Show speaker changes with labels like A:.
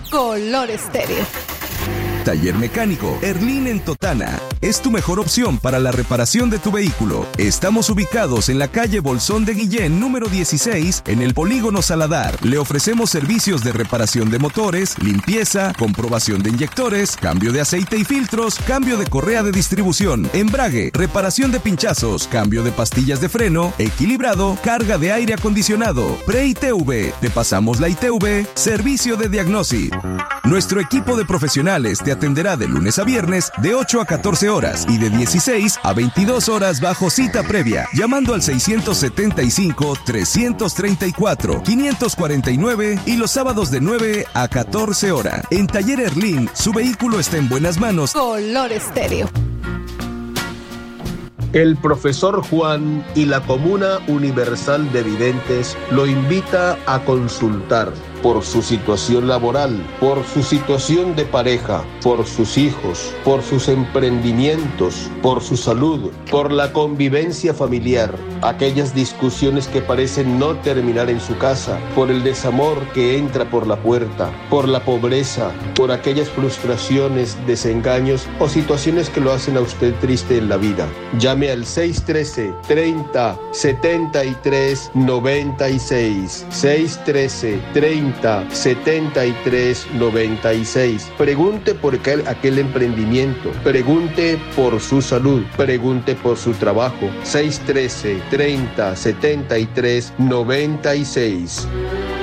A: Color Estéreo.
B: Taller Mecánico Erlín en Totana es tu mejor opción para la reparación de tu vehículo. Estamos ubicados en la calle Bolsón de Guillén, número 16, en el Polígono Saladar. Le ofrecemos servicios de reparación de motores, limpieza, comprobación de inyectores, cambio de aceite y filtros, cambio de correa de distribución, embrague, reparación de pinchazos, cambio de pastillas de freno, equilibrado, carga de aire acondicionado, pre-ITV. Te pasamos la ITV, servicio de diagnosis. Nuestro equipo de profesionales te atenderá de lunes a viernes de 8 a 14 horas y de 16 a 22 horas bajo cita previa, llamando al 675-334-549 y los sábados de 9 a 14 horas. En Taller Erlín, su vehículo está en buenas manos.
A: Color Estéreo.
C: El profesor Juan y la Comuna Universal de Videntes lo invita a consultar por su situación laboral, por su situación de pareja, por sus hijos, por sus emprendimientos, por su salud, por la convivencia familiar, aquellas discusiones que parecen no terminar en su casa, por el desamor que entra por la puerta, por la pobreza, por aquellas frustraciones, desengaños o situaciones que lo hacen a usted triste en la vida. Llame al 613-30-73-96, 613-30-73-96. Pregunte por aquel emprendimiento, pregunte por su salud, pregunte por su trabajo. 613-30-73-96.